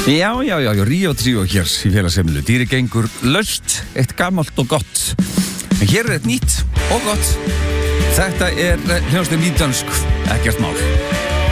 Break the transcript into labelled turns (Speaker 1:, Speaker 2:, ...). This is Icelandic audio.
Speaker 1: Já, Ríó Tríó hér í félagsheimilu. Dýri gengur laust, eitt gamalt og gott. En hér eitt nýtt og gott. Þetta hljómsveit nýdönsk, ekkert mál.